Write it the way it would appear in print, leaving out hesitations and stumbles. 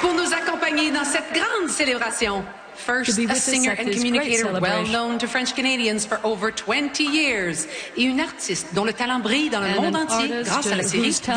Pour nous accompagner dans cette grande célébration. First, a singer and communicator well known to French Canadians for over 20 years. Et une artiste dont le talent brille dans le monde entier grâce à la série